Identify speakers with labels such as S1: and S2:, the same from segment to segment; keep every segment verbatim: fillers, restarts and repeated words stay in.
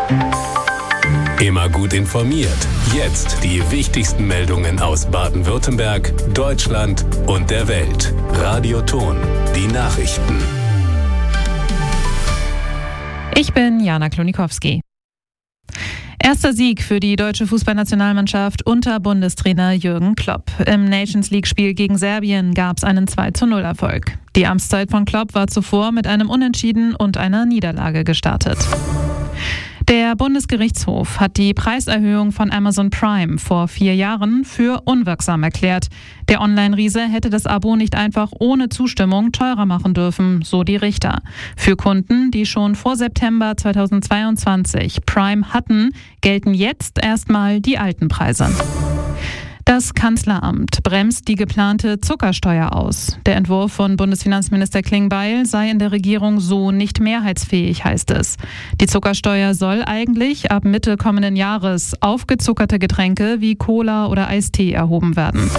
S1: Immer gut informiert. Jetzt die wichtigsten Meldungen aus Baden-Württemberg, Deutschland und der Welt. Radio Ton, die Nachrichten.
S2: Ich bin Jana Klonikowski. Erster Sieg für die deutsche Fußballnationalmannschaft unter Bundestrainer Jürgen Klopp. Im Nations-League-Spiel gegen Serbien gab es einen zwei zu null Erfolg. Die Amtszeit von Klopp war zuvor mit einem Unentschieden und einer Niederlage gestartet. Der Bundesgerichtshof hat die Preiserhöhung von Amazon Prime vor vier Jahren für unwirksam erklärt. Der Online-Riese hätte das Abo nicht einfach ohne Zustimmung teurer machen dürfen, so die Richter. Für Kunden, die schon vor September zweitausendzweiundzwanzig Prime hatten, gelten jetzt erstmal die alten Preise. Das Kanzleramt bremst die geplante Zuckersteuer aus. Der Entwurf von Bundesfinanzminister Klingbeil sei in der Regierung so nicht mehrheitsfähig, heißt es. Die Zuckersteuer soll eigentlich ab Mitte kommenden Jahres auf gezuckerte Getränke wie Cola oder Eistee erhoben werden.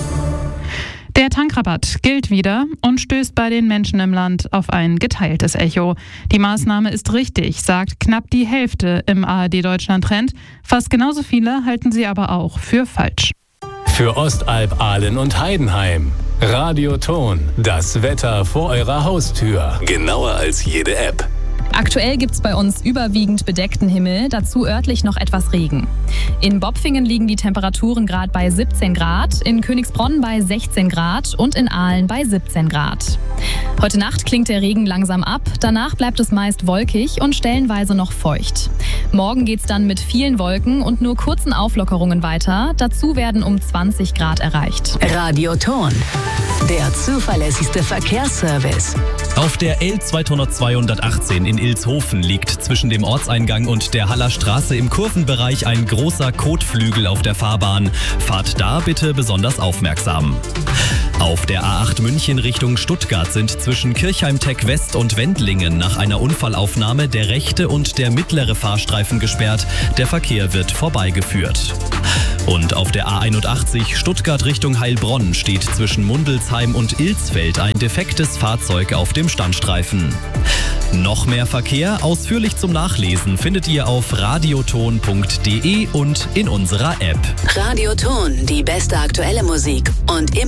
S2: Der Tankrabatt gilt wieder und stößt bei den Menschen im Land auf ein geteiltes Echo. Die Maßnahme ist richtig, sagt knapp die Hälfte im A R D Deutschland Trend. Fast genauso viele halten sie aber auch für falsch.
S1: Für Ostalb, Aalen und Heidenheim. Radio Ton, das Wetter vor eurer Haustür. Genauer als jede App.
S3: Aktuell gibt es bei uns überwiegend bedeckten Himmel, dazu örtlich noch etwas Regen. In Bopfingen liegen die Temperaturen gerade bei siebzehn Grad, in Königsbronn bei sechzehn Grad und in Aalen bei siebzehn Grad. Heute Nacht klingt der Regen langsam ab, danach bleibt es meist wolkig und stellenweise noch feucht. Morgen geht's dann mit vielen Wolken und nur kurzen Auflockerungen weiter, dazu werden um zwanzig Grad erreicht.
S4: Radio Ton, der zuverlässigste Verkehrsservice.
S5: Auf der L zweihundertzweiundachtzehn in Ilshofen liegt zwischen dem Ortseingang und der Haller Straße im Kurvenbereich ein großer Kotflügel auf der Fahrbahn. Fahrt da bitte besonders aufmerksam. Auf der A acht München Richtung Stuttgart sind zwischen Kirchheim-Tech West und Wendlingen nach einer Unfallaufnahme der rechte und der mittlere Fahrstreifen gesperrt. Der Verkehr wird vorbeigeführt. Und auf der A einundachtzig Stuttgart Richtung Heilbronn steht zwischen Mundelsheim und Ilsfeld ein defektes Fahrzeug auf dem Standstreifen. Noch mehr Verkehr, ausführlich zum Nachlesen, findet ihr auf radioton punkt de und in unserer App.
S4: Radio Ton, die beste aktuelle Musik und immer